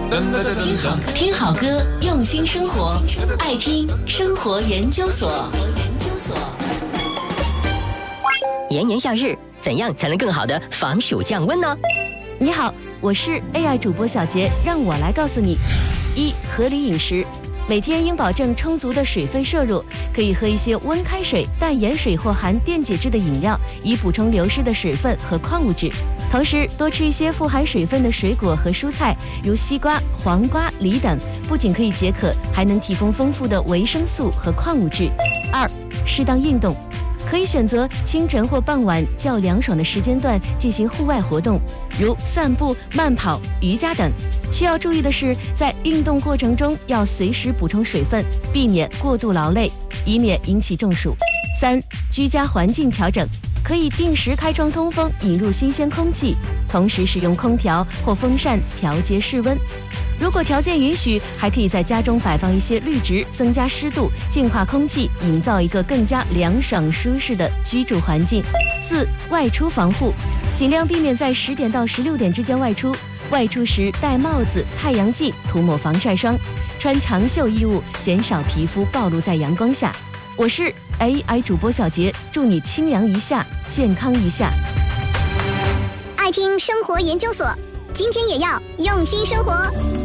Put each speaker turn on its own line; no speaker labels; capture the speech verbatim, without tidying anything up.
听好听好歌，用心生活，爱听生活研究所。
炎炎夏日，怎样才能更好的防暑降温呢？
你好，我是 A I 主播小杰，让我来告诉你：一、合理饮食，每天应保证充足的水分摄入，可以喝一些温开水、淡盐水或含电解质的饮料，以补充流失的水分和矿物质。同时，多吃一些富含水分的水果和蔬菜，如西瓜、黄瓜、梨等，不仅可以解渴，还能提供丰富的维生素和矿物质。二、适当运动。可以选择清晨或傍晚较凉爽的时间段进行户外活动，如散步、慢跑、瑜伽等。需要注意的是，在运动过程中要随时补充水分，避免过度劳累，以免引起中暑。三、居家环境调整。可以定时开窗通风，引入新鲜空气，同时使用空调或风扇调节室温。如果条件允许，还可以在家中摆放一些绿植，增加湿度，净化空气，营造一个更加凉爽舒适的居住环境。四、外出防护，尽量避免在十点到十六点之间外出。外出时戴帽子、太阳镜，涂抹防晒霜，穿长袖衣物，减少皮肤暴露在阳光下。我是 A I 主播小杰，祝你清凉一下，健康一下。
爱听生活研究所，今天也要用心生活。